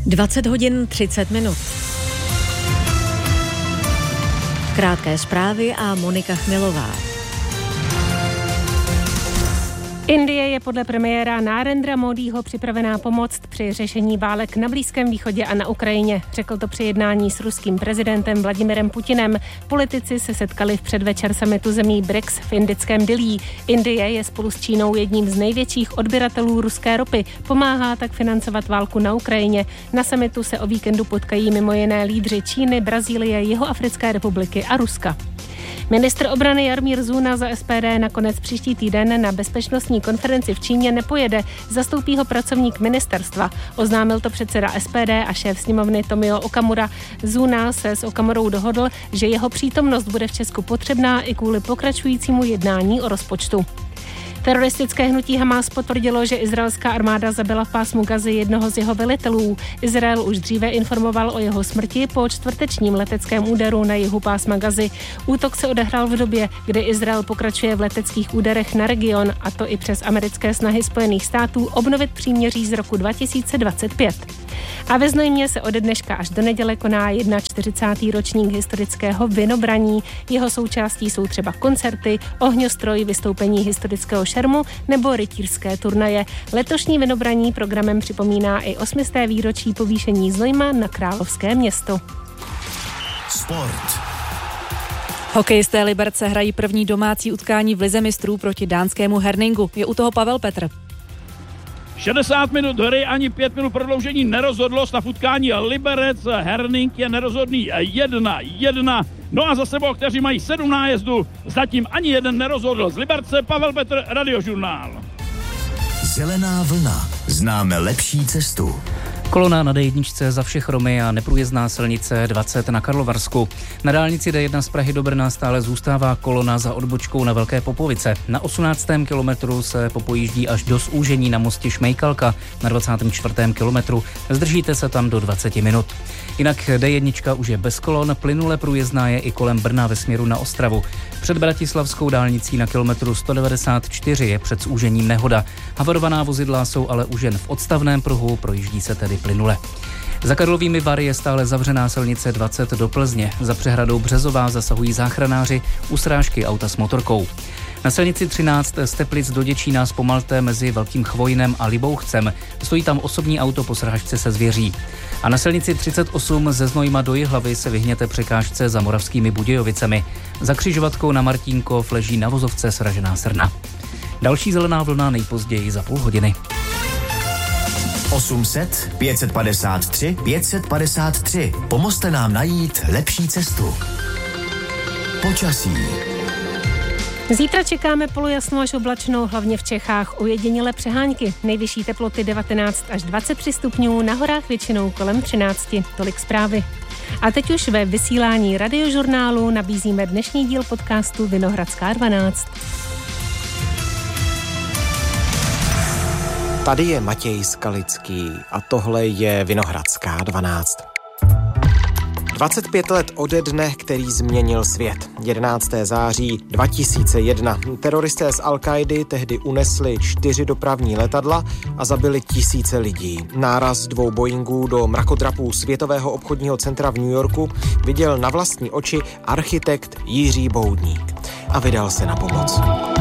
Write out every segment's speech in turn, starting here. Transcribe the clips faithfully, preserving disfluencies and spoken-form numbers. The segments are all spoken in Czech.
dvacet hodin třicet minut. Krátké zprávy a Monika Chmilová. Indie je podle premiéra Narendra Modího připravená pomoct při řešení válek na Blízkém východě a na Ukrajině. Řekl to při jednání s ruským prezidentem Vladimirem Putinem. Politici se setkali v předvečer summitu zemí B R I C S v indickém Dillí. Indie je spolu s Čínou jedním z největších odběratelů ruské ropy. Pomáhá tak financovat válku na Ukrajině. Na summitu se o víkendu potkají mimo jiné lídři Číny, Brazílie, Jihoafrické republiky a Ruska. Ministr obrany Jaromír Zuna za S P D nakonec příští týden na bezpečnostní konferenci v Číně nepojede. Zastoupí ho pracovník ministerstva. Oznámil to předseda S P D a šéf sněmovny Tomio Okamura. Zuna se s Okamurou dohodl, že jeho přítomnost bude v Česku potřebná i kvůli pokračujícímu jednání o rozpočtu. Teroristické hnutí Hamas potvrdilo, že izraelská armáda zabila v pásmu Gazy jednoho z jeho velitelů. Izrael už dříve informoval o jeho smrti po čtvrtečním leteckém úderu na jihu pásma Gazy. Útok se odehrál v době, kdy Izrael pokračuje v leteckých úderech na region, a to i přes americké snahy Spojených států obnovit příměří z roku dva tisíce dvacet pět. A ve Znojmě se ode dneška až do neděle koná čtyřicátý první ročník historického vinobraní. Jeho součástí jsou třeba koncerty, ohňostroj, vystoupení historického šermu nebo rytířské turnaje. Letošní vinobraní programem připomíná i osmisté výročí povýšení Znojma na královské město. Sport. Hokejisté Liberce hrají první domácí utkání v lize mistrů proti dánskému Herningu. Je u toho Pavel Petr. šedesát minut hry, ani pět minut prodloužení nerozhodlo. Stav utkání Liberec Herning je nerozhodný jedna jedna. No a za sebou, kteří mají sedm nájezdů, zatím ani jeden nerozhodl. Z Liberce Pavel Petr, Radiožurnál. Zelená vlna. Známe lepší cestu. Kolona na D jedna za všech Romy a neprůjezdná silnice dvacet na Karlovarsku. Na dálnici D jedna z Prahy do Brna stále zůstává kolona za odbočkou na Velké Popovice. Na osmnáctém kilometru se popojíždí až do zúžení na mostě Šmejkalka. Na dvacátém čtvrtém kilometru zdržíte se tam do dvacet minut. Jinak D jedna už je bez kolon, plynule průjezdná je i kolem Brna ve směru na Ostravu. Před bratislavskou dálnicí na kilometru sto devadesát čtyři je před zúžením nehoda. Havarovaná vozidla jsou ale už jen v odstavném pruhu, projíždí se tedy plynule. Za Karlovými Vary je stále zavřená silnice dvacet do Plzně. Za přehradou Březová zasahují záchranáři u srážky auta s motorkou. Na silnici třináct z Teplic do Děčína zpomalte mezi Velkým Chvojnem a Libouchcem. Stojí tam osobní auto po srážce se zvěří. A na silnici třicet osm ze Znojma do Jihlavy se vyhněte překážce za Moravskými Budějovicemi. Za křižovatkou na Martínkov leží na vozovce sražená srna. Další zelená vlna nejpozději za půl hodiny. osm set pět set padesát tři pět set padesát tři. Pomozte nám najít lepší cestu. Počasí. Zítra čekáme polojasnou až oblačnou, hlavně v Čechách, ojedinělé přehánky. Nejvyšší teploty devatenáct až dvacet tři stupňů, na horách většinou kolem třináct. Tolik zprávy. A teď už ve vysílání Radiožurnálu nabízíme dnešní díl podcastu Vinohradská dvanáct. Tady je Matěj Skalický a tohle je Vinohradská dvanáct. dvacet pět let ode dne, který změnil svět. jedenáctého září dva tisíce jedna. Teroristé z Al-Kaidy tehdy unesli čtyři dopravní letadla a zabili tisíce lidí. Náraz dvou Boeingů do mrakodrapů Světového obchodního centra v New Yorku viděl na vlastní oči architekt Jiří Boudník a vydal se na pomoc.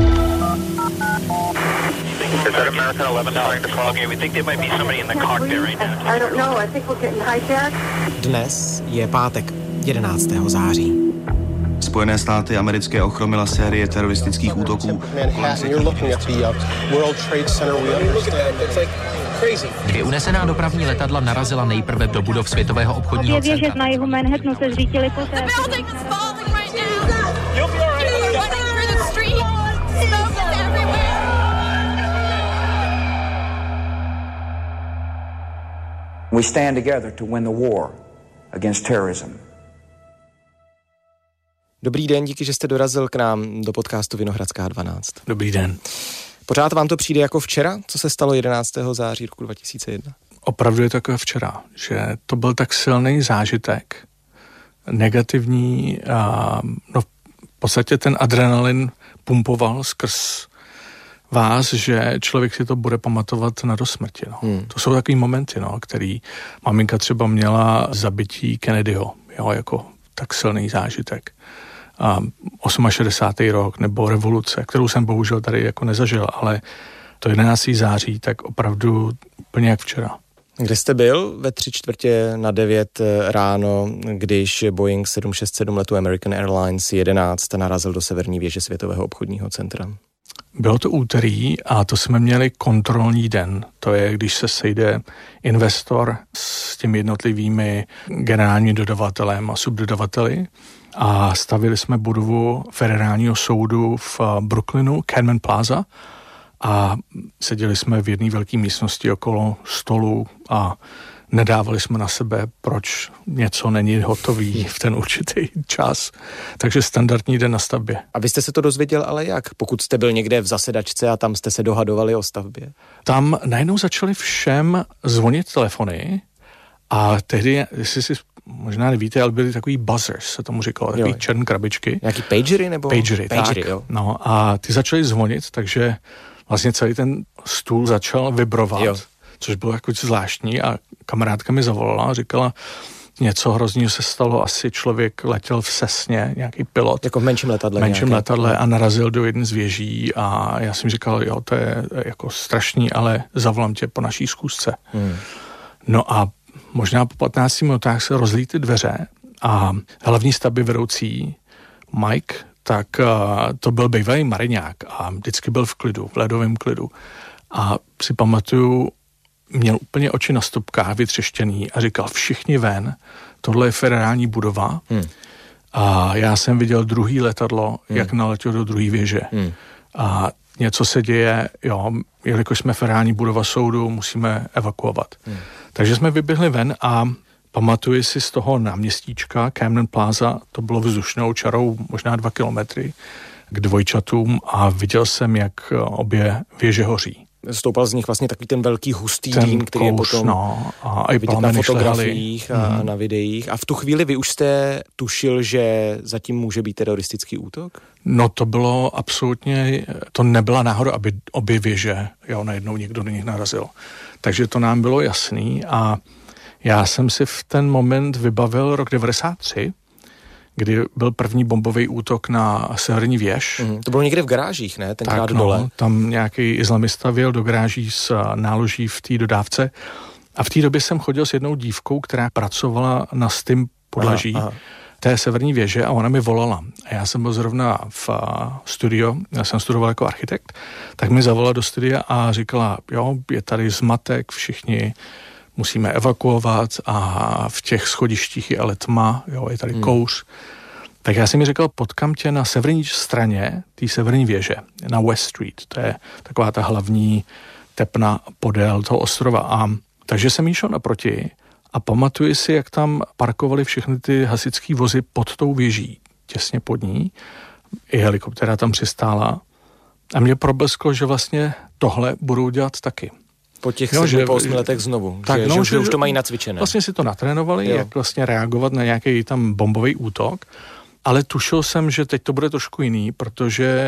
Is that American eleven trying to call you? We think there might be somebody in the cockpit right now. I don't know. I think we're getting hijacked. Dnes je pátek, jedenáctého září. Spojené státy americké ochromila série teroristických útoků. Dvě unesená dopravní letadla narazila nejprve do budov Světového obchodního centra. Je vědět, na jihu Manhattanu se zřítili poté. We stand together to win the war against terrorism. Dobrý den, díky, že jste dorazil k nám do podcastu Vinohradská dvanáct. Dobrý den. Pořád vám to přijde jako včera, co se stalo jedenáctého září roku dva tisíce jedna? Opravdu je to jako včera, že to byl tak silný zážitek, negativní, a no v podstatě ten adrenalin pumpoval skrz vás, že člověk si to bude pamatovat na dosmrti. No. Hmm. To jsou takový momenty, no, který maminka třeba měla zabití Kennedyho, jo, jako tak silný zážitek. A šedesátý osmý rok nebo revoluce, kterou jsem bohužel tady jako nezažil, ale to jedenáctého září, tak opravdu úplně jak včera. Kde jste byl ve tři čtvrtě na devět ráno, když Boeing sedm šest sedm letu American Airlines jedenáct narazil do severní věže Světového obchodního centra? Bylo to úterý a to jsme měli kontrolní den. To je, když se sejde investor s těmi jednotlivými generálním dodavatelem a subdodavateli a stavili jsme budovu federálního soudu v Brooklynu, Cadman Plaza, a seděli jsme v jedné velké místnosti okolo stolu a nedávali jsme na sebe, proč něco není hotový v ten určitý čas. Takže standardní den na stavbě. A vy jste se to dozvěděl ale jak? Pokud jste byl někde v zasedačce a tam jste se dohadovali o stavbě? Tam najednou začali všem zvonit telefony a tehdy, jestli si možná nevíte, ale byly takový buzzers, se tomu říkalo, takový jo, černé krabičky. Nějaký pagery nebo? Pagery, pagery tak. Jo. No a ty začali zvonit, takže vlastně celý ten stůl začal vibrovat, jo. Což bylo jako zvláštní a kamarádka mi zavolala a říkala, něco hrozného se stalo, asi člověk letěl v Sesně, nějaký pilot. Jako v menším letadle. menším nějaké. letadle a narazil do jedné z věží a já jsem říkal, jo, to je jako strašný, ale zavolám tě po naší schůzce. Hmm. No a možná po patnácti minutách se rozlí ty dveře a hlavní stavby vedoucí Mike, tak uh, to byl bývalý mariňák a vždycky byl v klidu, v ledovém klidu. A si pamatuju, měl úplně oči na stopkách vytřeštěný a říkal, všichni ven, tohle je federální budova. Hmm. A já jsem viděl druhý letadlo, hmm. jak naletěl do druhé věže. Hmm. A něco se děje, jo, jelikož jsme federální budova soudu, musíme evakuovat. Hmm. Takže jsme vyběhli ven a pamatuji si z toho náměstíčka Camden Plaza, to bylo vzdušnou čarou možná dva kilometry k dvojčatům a viděl jsem, jak obě věže hoří. Stoupal z nich vlastně takový ten velký hustý ten dým, který kous, je potom no, a vidět na fotografiích a mm. na videích. A v tu chvíli vy už jste tušil, že zatím může být teroristický útok? No to bylo absolutně, to nebyla náhoda, aby obě věže, jo, najednou někdo do nich narazil. Takže to nám bylo jasný a já jsem si v ten moment vybavil rok devadesát tři, kdy byl první bombový útok na severní věž. Mm, to bylo někde v garážích, ne? Tenkrát tak, no, dole. Tam nějaký islamista vjel do garáží s náloží v té dodávce a v té době jsem chodil s jednou dívkou, která pracovala na stym podlaží aha, aha. té severní věže a ona mi volala. A já jsem byl zrovna v studio, já jsem studoval jako architekt, tak mi zavolala do studia a říkala, jo, je tady zmatek, všichni musíme evakuovat a v těch schodištích je ale tma, jo, je tady hmm. kouř. Tak já jsem mi říkal, potkám tě na severní straně té severní věže, na West Street, to je taková ta hlavní tepna podél toho ostrova. A takže jsem jí šel naproti a pamatuji si, jak tam parkovali všechny ty hasičský vozy pod tou věží, těsně pod ní. I helikoptéra tam přistála. A mě problesklo, že vlastně tohle budou dělat taky. Po těch no, sedmi, po osmi letech znovu, tak, že, no, že, že už to mají nacvičené. Vlastně si to natrénovali, jo. jak vlastně reagovat na nějaký tam bombový útok, ale tušil jsem, že teď to bude trošku jiný, protože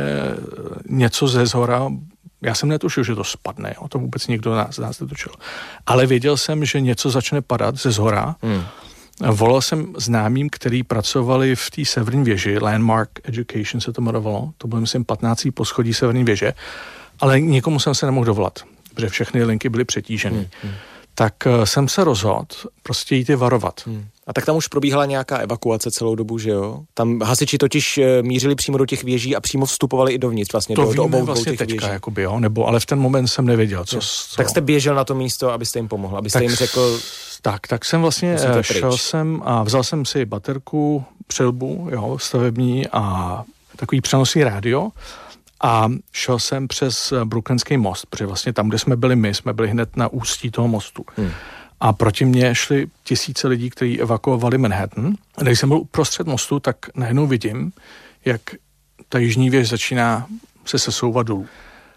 něco ze zhora, já jsem netušil, že to spadne, jo, to vůbec nikdo z nás netušil, ale věděl jsem, že něco začne padat ze zhora. Hmm. Volal jsem známým, který pracovali v té severní věži, Landmark Education se to jmenovalo, to bylo myslím patnáctý poschodí severní věže, ale nikomu jsem se nemohl dovolat, protože všechny linky byly přetížené. Hmm, hmm. Tak uh, jsem se rozhodl prostě jít je varovat. Hmm. A tak tam už probíhala nějaká evakuace celou dobu, že jo? Tam hasiči totiž uh, mířili přímo do těch věží a přímo vstupovali i dovnitř vlastně. To do, víme do obou vlastně těch teďka, věží. jakoby, jo? Nebo, ale v ten moment jsem nevěděl, co, co... Tak jste běžel na to místo, abyste jim pomohl, abyste tak, jim řekl... Tak, tak jsem vlastně šel jsem a vzal jsem si baterku, přilbu, jo, stavební a takový přenosný rádio. A šel jsem přes Brooklynský most, protože vlastně tam, kde jsme byli my, jsme byli hned na ústí toho mostu. Hmm. A proti mně šli tisíce lidí, kteří evakuovali Manhattan. A když jsem byl uprostřed mostu, tak najednou vidím, jak ta jižní věž začíná se sesouvat dolů.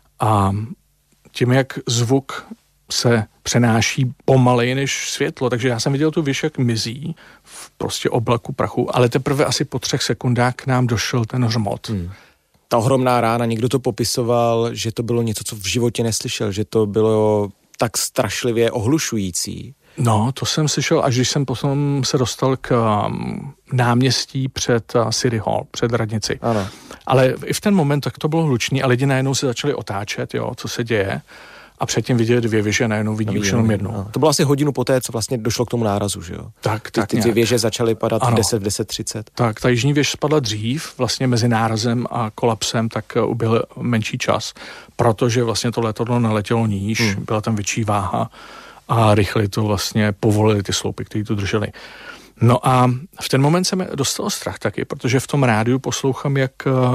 A tím, jak zvuk se přenáší pomaleji než světlo, takže já jsem viděl tu věž, jak mizí v prostě oblaku prachu, ale teprve asi po třech sekundách k nám došel ten hřmot. Hmm. ta ohromná rána, někdo to popisoval, že to bylo něco, co v životě neslyšel, že to bylo tak strašlivě ohlušující. No, to jsem slyšel, až když jsem potom se dostal k um, náměstí před uh, City Hall, před radnici. Ano. Ale i v ten moment tak to bylo hlučný a lidi najednou se začali otáčet, jo, co se děje. A předtím viděli dvě věže, najednou vidí už jenom jednu. No. To bylo asi hodinu poté, co vlastně došlo k tomu nárazu, že jo? Tak, tak ty, ty dvě věže začaly padat ano. v deset, v deset třicet. Tak, ta jižní věž spadla dřív, vlastně mezi nárazem a kolapsem, tak uběhl menší čas, protože vlastně to letadlo naletělo níž, hmm. byla tam větší váha a rychle to vlastně povolili ty sloupy, které to drželi. No a v ten moment se mi dostal strach taky, protože v tom rádiu poslouchám, jak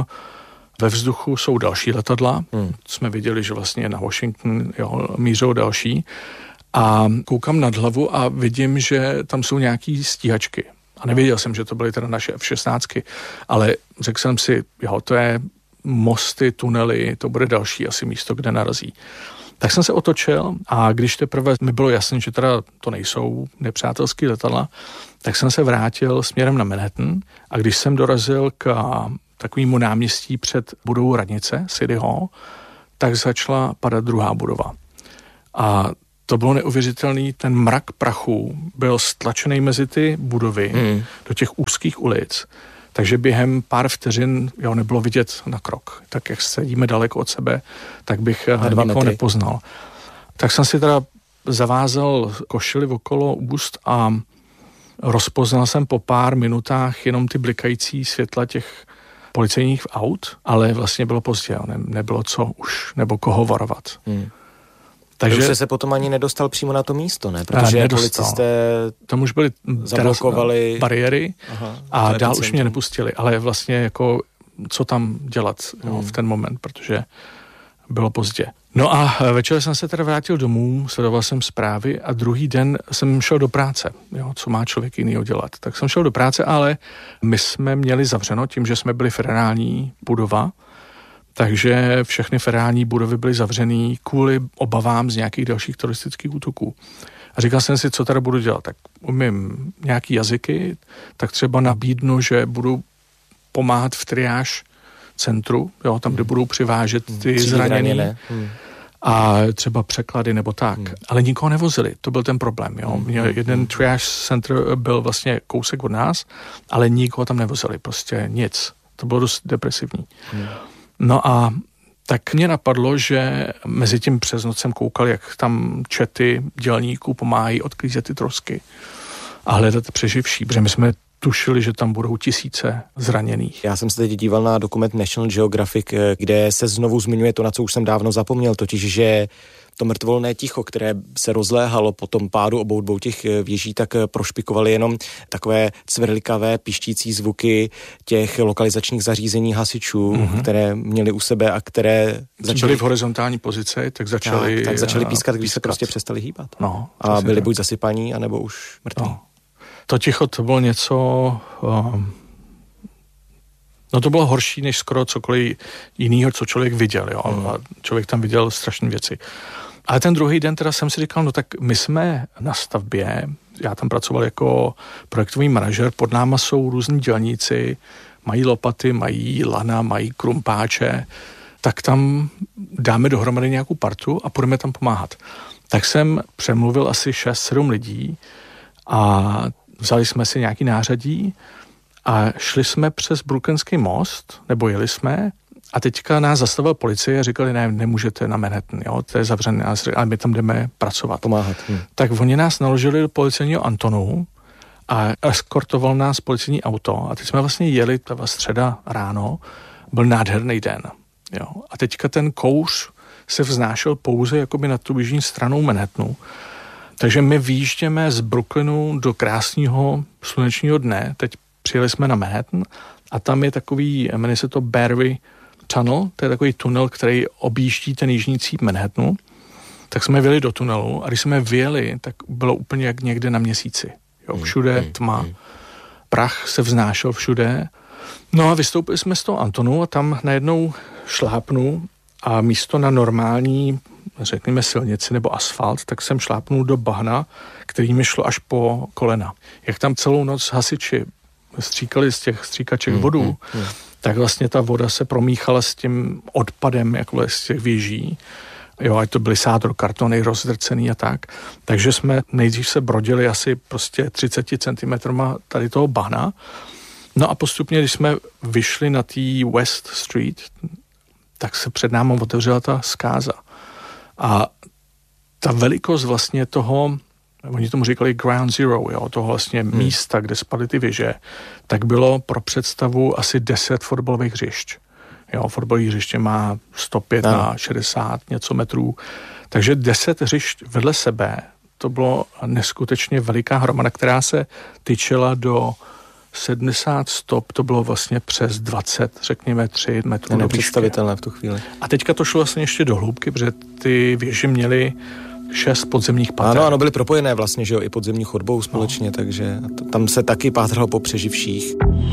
ve vzduchu jsou další letadla. Hmm. Jsme viděli, že vlastně na Washington jo, mířou další. A koukám nad hlavu a vidím, že tam jsou nějaký stíhačky. A nevěděl jsem, že to byly teda naše F šestnáct, ale řekl jsem si, jo, to je mosty, tunely, to bude další asi místo, kde narazí. Tak jsem se otočil a když teprve mi bylo jasné, že teda to nejsou nepřátelský letadla, tak jsem se vrátil směrem na Manhattan a když jsem dorazil k takovému náměstí před budovou radnice, City Hall, tak začala padat druhá budova. A to bylo neuvěřitelný, ten mrak prachu byl stlačený mezi ty budovy mm. do těch úzkých ulic, takže během pár vteřin jo, nebylo vidět na krok. Tak jak sedíme daleko od sebe, tak bych nikoho metry. nepoznal. Tak jsem si teda zavázal košili okolo úst a rozpoznal jsem po pár minutách jenom ty blikající světla těch policejních aut, ale vlastně bylo pozdě, ne, nebylo co už, nebo koho varovat. Hmm. Takže už se potom ani nedostal přímo na to místo, ne? Protože nedostal. Policisté tam už byly zablokovali bariéry Aha, a dál už mě nepustili, ale vlastně jako co tam dělat hmm. jo, v ten moment, protože bylo pozdě. No a večer jsem se teda vrátil domů, sledoval jsem zprávy a druhý den jsem šel do práce. Jo, co má člověk jinýho dělat? Tak jsem šel do práce, ale my jsme měli zavřeno tím, že jsme byli federální budova, takže všechny federální budovy byly zavřený kvůli obavám z nějakých dalších teroristických útoků. A říkal jsem si, co teda budu dělat. Tak umím nějaký jazyky, tak třeba nabídnu, že budu pomáhat v triáž centru, jo, tam, kde budou přivážet ty zraněný hmm. a třeba překlady nebo tak. Hmm. Ale nikoho nevozili, to byl ten problém. Jo. Hmm. Jeden triage center byl vlastně kousek od nás, ale nikoho tam nevozili, prostě nic. To bylo dost depresivní. Hmm. No a tak mě napadlo, že mezi tím přes noc jsem koukal, jak tam čety dělníků pomáhají odklízet ty trosky a hledat přeživší, protože my jsme tušili, že tam budou tisíce zraněných. Já jsem se teď díval na dokument National Geographic, kde se znovu zmiňuje to, na co už jsem dávno zapomněl, totiž, že to mrtvolné ticho, které se rozléhalo po tom pádu obou dvou těch věží, tak prošpikovaly jenom takové cvrlikavé pištící zvuky těch lokalizačních zařízení hasičů, mm-hmm. které měli u sebe a které začaly byli v horizontální pozici, tak začaly tak, tak začaly pískat, když pískat. se prostě přestali hýbat. No, a byli tak. buď zasypaní, anebo už mrtví. No. To ticho, to bylo něco, um, no to bylo horší než skoro cokoliv jiného, co člověk viděl, jo. Mm. A člověk tam viděl strašné věci. Ale ten druhý den teda jsem si říkal, no tak my jsme na stavbě, já tam pracoval jako projektový manažer, pod náma jsou různí dělníci, mají lopaty, mají lana, mají krumpáče, tak tam dáme dohromady nějakou partu a půjdeme tam pomáhat. Tak jsem přemluvil asi šest sedm lidí a vzali jsme si nějaký nářadí a šli jsme přes Brooklynský most, nebo jeli jsme, a teďka nás zastavila policie a říkali, ne, nemůžete na Manhattan, jo, to je zavřené, ale my tam jdeme pracovat. Pomáhat. Hm. Tak oni nás naložili do policejního Antonu a eskortoval nás policejní auto a teď jsme vlastně jeli, to byla středa ráno, byl nádherný den, jo. A teďka ten kouř se vznášel pouze jakoby na tu jižní stranou Manhattanu. Takže my výjížděme z Brooklynu do krásného slunečního dne. Teď přijeli jsme na Manhattan a tam je takový, jmenuje se to Barry Tunnel, to je takový tunel, který objíždí ten jižní cíp Manhattanu. Tak jsme vyjeli do tunelu a když jsme vyjeli, tak bylo úplně jak někde na měsíci. Jo, všude tma, prach se vznášel všude. No a vystoupili jsme z toho Antonu a tam najednou šlápnu a místo na normální, řekněme, silnici nebo asfalt, tak jsem šlápnul do bahna, který mi šlo až po kolena. Jak tam celou noc hasiči stříkali z těch stříkaček vodu, mm, mm, mm. tak vlastně ta voda se promíchala s tím odpadem jako z těch věží. Jo, ať to byly sádrokartony rozdrcený a tak. Takže jsme nejdřív se brodili asi prostě třicet centimetrů tady toho bahna. No a postupně, když jsme vyšli na té West Street, tak se před námi otevřela ta zkáza. A ta velikost vlastně toho, oni tomu říkali ground zero, jo, toho vlastně hmm. místa, kde spadly ty věže, tak bylo pro představu asi deset fotbalových hřišť. Jo, fotbalové hřiště má sto pět no. na šedesát něco metrů, takže deset hřišť vedle sebe, to bylo neskutečně veliká hromada, která se tyčela do sedmdesát stop, to bylo vlastně přes dvacet, řekněme tři metrů. Nepředstavitelné v tu chvíli. A teďka to šlo vlastně ještě do hloubky, protože ty věže měly šest podzemních pater. Ano, ano, byly propojené vlastně, že jo, i podzemní chodbou společně, no. Takže tam se taky pátralo po přeživších.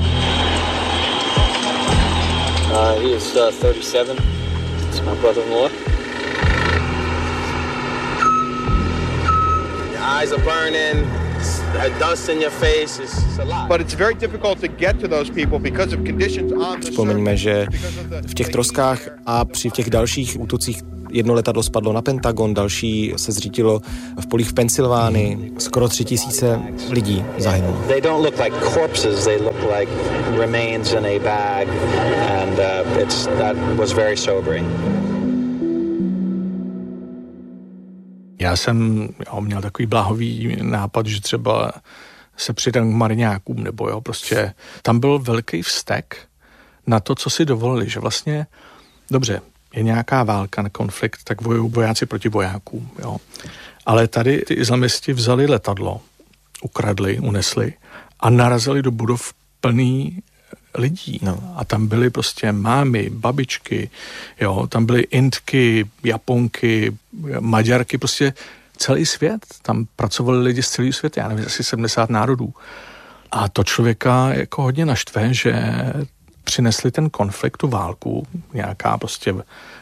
Uh, he is uh, thirty-seven. It's my brother-in-law. Your eyes are burning. Dust in your face is a lot. But it's very difficult to get to those people because of conditions on the. Připomeňme, že v těch troskách a při těch dalších útocích jedno letadlo spadlo na Pentagon, další se zřítilo v polích v Pensylvánii. Skoro tři tisíce lidí zahynulo. They don't look like corpses, they look like remains in a bag, and uh, it's that was very sobering. Já jsem jo, měl takový bláhový nápad, že třeba se přidám k mariňákům, nebo jo, prostě tam byl velký vztek na to, co si dovolili, že vlastně, dobře, je nějaká válka, konflikt, tak vojují vojáci proti vojákům, jo. Ale tady ty islamisti vzali letadlo, ukradli, unesli a narazili do budov plný lidí. No. A tam byly prostě mámy, babičky, jo, tam byly Indky, Japonky, Maďarky, prostě celý svět. Tam pracovali lidi z celého světa, já nevím, asi sedmdesát národů. A to člověka jako hodně naštve, že přinesli ten konflikt, tu válku, nějaká prostě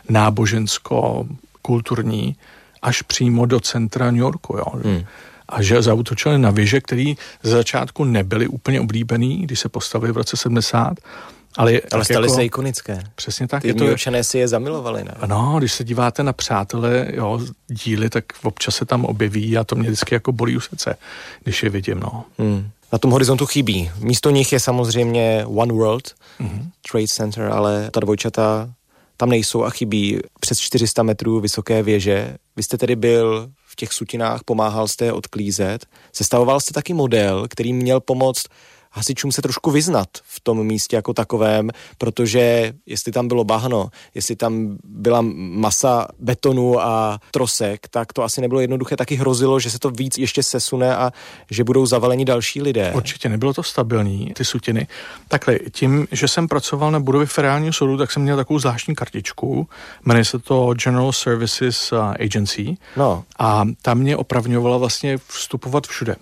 nábožensko-kulturní, až přímo do centra New Yorku, jo. Hmm. A že zaútočili na věže, které ze začátku nebyly úplně oblíbený, když se postavili v roce sedmdesát, ale, ale staly jako, se ikonické. Přesně tak. Ty je to, New si je zamilovali. Ne? No, když se díváte na Přátelé, jo, díly, tak občas se tam objeví a to mě vždycky jako bolí u srdce, když je vidím, no. Hmm. Na tom horizontu chybí. Místo nich je samozřejmě One World mm-hmm. Trade Center, ale ta dvojčata tam nejsou a chybí přes čtyři sta metrů vysoké věže. Vy jste tedy byl v těch sutinách, pomáhal jste je odklízet. Sestavoval jste taky model, který měl pomoct hasičům se trošku vyznat v tom místě jako takovém, protože jestli tam bylo bahno, jestli tam byla masa betonu a trosek, tak to asi nebylo jednoduché, taky hrozilo, že se to víc ještě sesune a že budou zavaleni další lidé. Určitě nebylo to stabilní, ty sutiny. Takhle, tím, že jsem pracoval na budově Federálního soudu, tak jsem měl takovou zvláštní kartičku, jmenuje se to General Services Agency, no. A tam mě opravňovala vlastně vstupovat všude.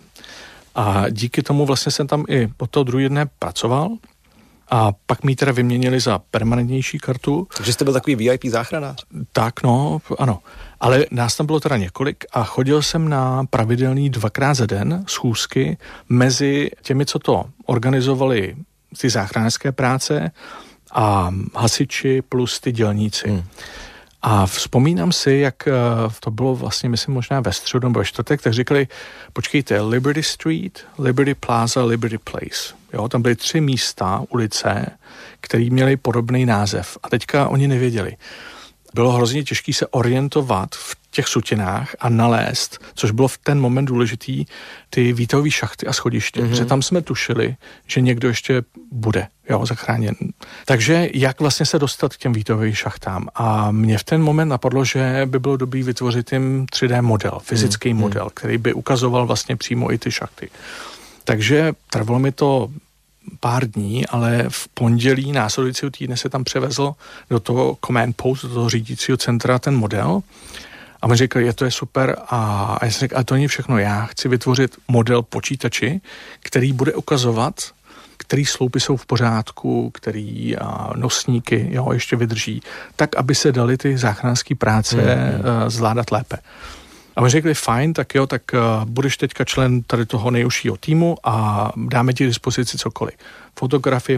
A díky tomu vlastně jsem tam i po toho druhý dne pracoval a pak mi teda vyměnili za permanentnější kartu. Takže jste byl takový V I P záchranář? Tak, no, ano. Ale nás tam bylo teda několik a chodil jsem na pravidelný dvakrát za den schůzky mezi těmi, co to organizovali ty záchranářské práce a hasiči plus ty dělníci. Hmm. A vzpomínám si, jak to bylo vlastně, myslím, možná ve středu nebo ve čtvrtek, tak říkali, počkejte, Liberty Street, Liberty Plaza, Liberty Place. Jo, tam byly tři místa, ulice, které měly podobný název. A teďka oni nevěděli. Bylo hrozně těžké se orientovat v těch sutinách a nalézt, což bylo v ten moment důležitý, ty výtahové šachty a schodiště. Mm-hmm. Protože tam jsme tušili, že někdo ještě bude, jo, zachráněn. Takže jak vlastně se dostat k těm výtahovým šachtám? A mě v ten moment napadlo, že by bylo dobré vytvořit jim tři dé model, fyzický mm-hmm. model, který by ukazoval vlastně přímo i ty šachty. Takže trvalo mi to pár dní, ale v pondělí následujícího týdne se tam převezl do toho command post, do toho řídícího centra ten model a on řekl, je to je super a, a já jsem řekl, ale to není všechno, já chci vytvořit model počítači, který bude ukazovat, který sloupy jsou v pořádku, který a, nosníky jo, ještě vydrží, tak, aby se daly ty záchranské práce mm-hmm. uh, zvládat lépe. A my řekli, fajn, tak jo, tak uh, budeš teďka člen tady toho nejužšího týmu a dáme ti k dispozici cokoliv. Fotografie můžeš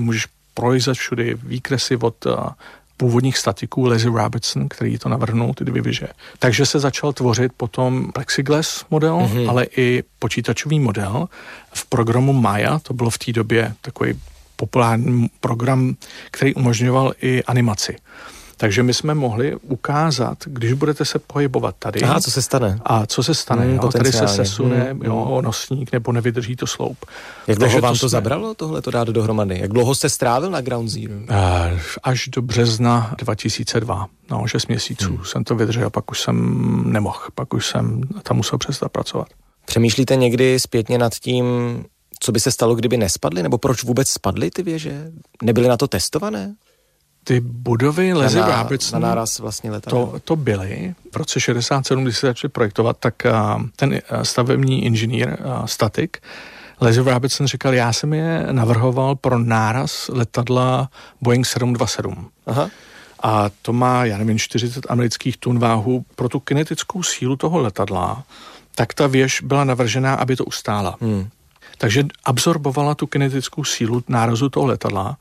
prolizat všude výkresy od uh, původních statiků Leslie Robertson, který to navrhnul, ty dvě věže. Takže se začal tvořit potom plexiglass model, mm-hmm. ale i počítačový model v programu Maya, to bylo v té době takový populární program, který umožňoval i animaci. Takže my jsme mohli ukázat, když budete se pohybovat tady. Aha, co se stane? A co se stane, hmm, jo, tady se sesune hmm, jo, nosník nebo nevydrží to sloup. Jak dlouho Takže vám to to jsme... zabralo tohle to dát dohromady? Jak dlouho jste strávil na Ground Zero? Až do března dva tisíce dva. No, šest měsíců hmm. jsem to vydržel, pak už jsem nemohl, pak už jsem tam musel přestat pracovat. Přemýšlíte někdy zpětně nad tím, co by se stalo, kdyby nespadly? Nebo proč vůbec spadly ty věže? Nebyly na to testované? Ty budovy Leslie na, Robertson, na náraz vlastně to, to byly. V roce šedesát sedm, když se začali projektovat, tak uh, ten stavební inženýr, uh, statik, Leslie Robertson říkal, já jsem je navrhoval pro náraz letadla Boeing sedm dvacet sedm. Aha. A to má, já nevím, čtyřicet amerických tun váhu. Pro tu kinetickou sílu toho letadla, tak ta věž byla navržená, aby to ustála. Hmm. Takže absorbovala tu kinetickou sílu nárazu toho letadla,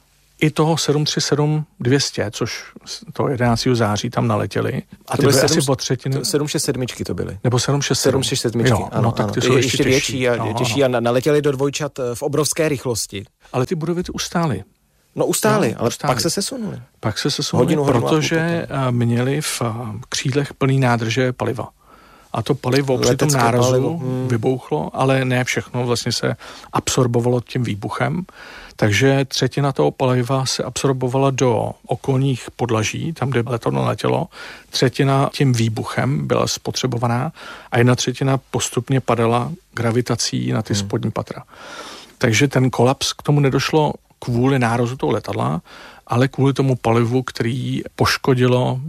i toho sedm tři sedm dvě stě, což to jedenáctého září tam naletěli. A ty byly asi po třetinu. sedm šest sedm to byly. Nebo sedm šest sedm. sedm šest sedm, ano, no, tak ano. ty Ty jsou ještě, ještě větší těžší. a, no, těžší ano. a naletěli do dvojčat v obrovské rychlosti. Ale ty budovy ty ustály. No ustály, no, ale ustály. pak se sesunuli. Pak se sesunuli, protože měli v křídlech plný nádrže paliva. A to palivo při tom nárazu hmm. vybouchlo, ale ne všechno vlastně se absorbovalo tím výbuchem. Takže třetina toho paliva se absorbovala do okolních podlaží, tam, kde letadlo letělo. Třetina tím výbuchem byla spotřebovaná a jedna třetina postupně padala gravitací na ty hmm. spodní patra. Takže ten kolaps k tomu nedošlo kvůli nárazu toho letadla, ale kvůli tomu palivu, který poškodilo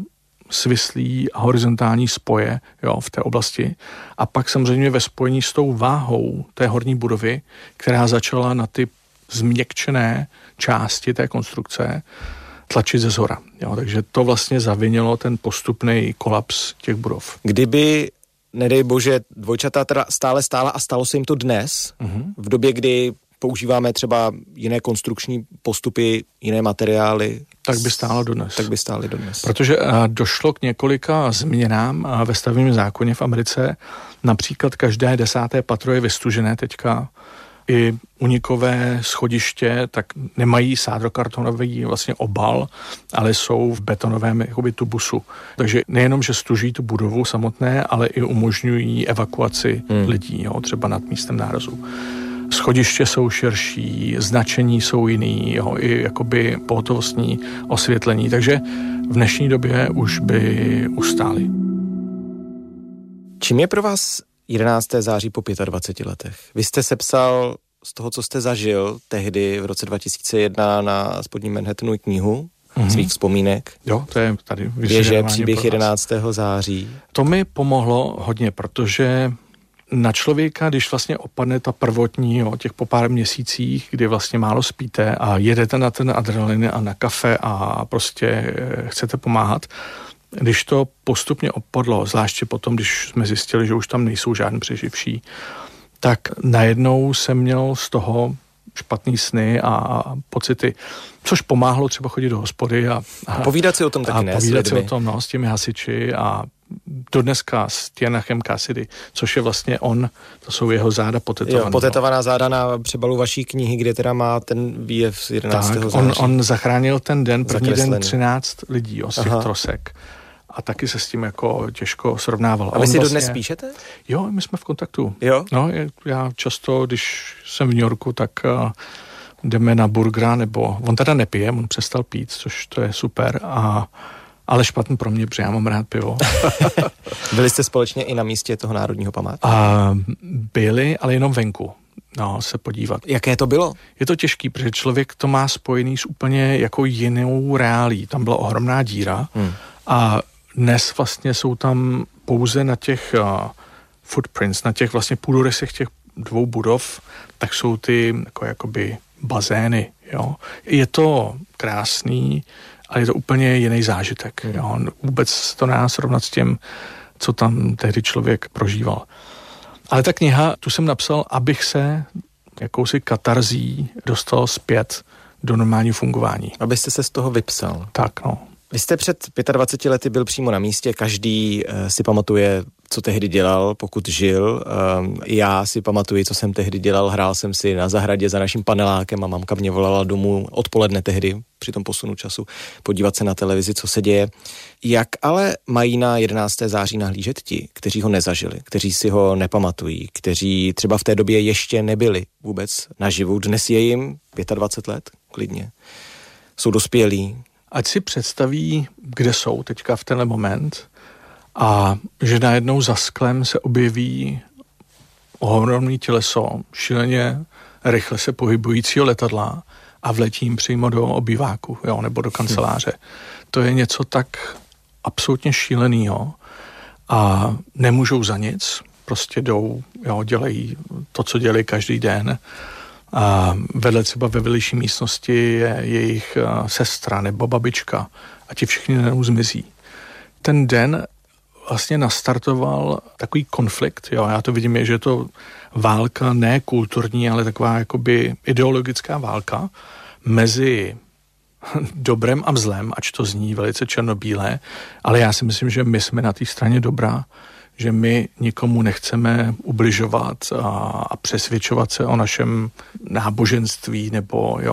svislý a horizontální spoje, jo, v té oblasti. A pak samozřejmě ve spojení s tou váhou té horní budovy, která začala na ty změkčené části té konstrukce tlačit ze zhora. Jo, takže to vlastně zavinilo ten postupný kolaps těch budov. Kdyby, nedej bože, dvojčata teda stále stála a stalo se jim to dnes, mm-hmm. v době, kdy používáme třeba jiné konstrukční postupy, jiné materiály, tak by stálo dodnes. Tak by stály dodnes. Protože a, došlo k několika změnám a ve stavebním zákoně v Americe. Například každé desáté patro je vystužené teďka. I unikové schodiště tak nemají sádrokartonový vlastně obal, ale jsou v betonovém jakoby tubusu. Takže nejenom, že stuží tu budovu samotné, ale i umožňují evakuaci hmm. lidí, jo, třeba nad místem nárazu. Schodiště jsou širší, značení jsou jiný, jo, i jakoby pohotovostní osvětlení, takže v dnešní době už by ustály. Čím je pro vás jedenáctého září po dvaceti pěti letech? Vy jste sepsal z toho, co jste zažil tehdy v roce dva tisíce jedna na spodním Manhattanu knihu mm-hmm. svých vzpomínek. Jo, to je tady Věže, příběh jedenáctého září. To mi pomohlo hodně, protože na člověka, když vlastně opadne ta prvotní, jo, těch po pár měsících, kdy vlastně málo spíte a jedete na ten adrenalin a na kafe a prostě chcete pomáhat, když to postupně opadlo, zvláště potom, když jsme zjistili, že už tam nejsou žádný přeživší, tak najednou jsem měl z toho špatný sny a pocity, což pomáhalo třeba chodit do hospody a, a povídat si o tom taky, a ne? Povídat si o tom, no, s těmi hasiči a do dneska s Tianachem Cassidy, což je vlastně on, to jsou jeho záda potetované. Jo, potetovaná záda na přebalu vaší knihy, kde teda má ten výjev z jedenáctého tak, září. On, on zachránil ten den, první Zakreslený. den třináct lidí, jo, z těch Aha. trosek. A taky se s tím jako těžko srovnával. A vy on si vlastně, dodnes píšete? Jo, my jsme v kontaktu. Jo? No, já často, když jsem v New Yorku, tak uh, jdeme na burgera, nebo on teda nepije, on přestal pít, což to je super, a ale špatný pro mě, protože já mám rád pivo. Byli jste společně i na místě toho národního památku? A byli, ale jenom venku. No, se podívat. Jaké to bylo? Je to těžký, protože člověk to má spojený s úplně jako jinou reálí. Tam byla ohromná díra hmm. a dnes vlastně jsou tam pouze na těch uh, footprints, na těch vlastně půdorysech těch dvou budov, tak jsou ty jako jakoby bazény, jo. Je to krásný, ale je to úplně jiný zážitek, hmm. jo. Vůbec to nedá srovnat s tím, co tam tehdy člověk prožíval. Ale ta kniha, tu jsem napsal, abych se jakousi katarzí dostal zpět do normálního fungování. Abyste se z toho vypsal. Tak, no. Vy jste před dvaceti pěti lety byl přímo na místě, každý si pamatuje, co tehdy dělal, pokud žil. Já si pamatuji, co jsem tehdy dělal, hrál jsem si na zahradě za naším panelákem a mamka mě volala domů odpoledne tehdy, při tom posunu času, podívat se na televizi, co se děje. Jak ale mají na jedenáctého září nahlížet ti, kteří ho nezažili, kteří si ho nepamatují, kteří třeba v té době ještě nebyli vůbec naživu? Dnes je jim dvacet pět let, klidně. Jsou dospělí. Ať si představí, kde jsou teďka v tenhle moment a že najednou za sklem se objeví ohromný těleso, šíleně rychle se pohybujícího letadla a vletí jim přímo do obýváku, jo, nebo do kanceláře. Hmm. To je něco tak absolutně šílenýho a nemůžou za nic, prostě jdou, jo, dělají to, co dělají každý den. A vedle třeba ve vedlejší místnosti je jejich sestra nebo babička a ti všichni najednou zmizí. Ten den vlastně nastartoval takový konflikt, jo, já to vidím, je, že je to válka ne kulturní, ale taková jakoby ideologická válka mezi dobrem a zlem, ač to zní velice černobílé, ale já si myslím, že my jsme na té straně dobrá, že my nikomu nechceme ubližovat a, a přesvědčovat se o našem náboženství nebo jo,